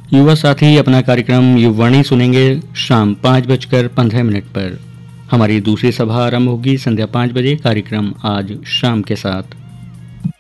युवा साथी अपना कार्यक्रम युववाणी सुनेंगे शाम 5:15 पर। हमारी दूसरी सभा आरंभ होगी संध्या 5 बजे। कार्यक्रम आज शाम के साथ।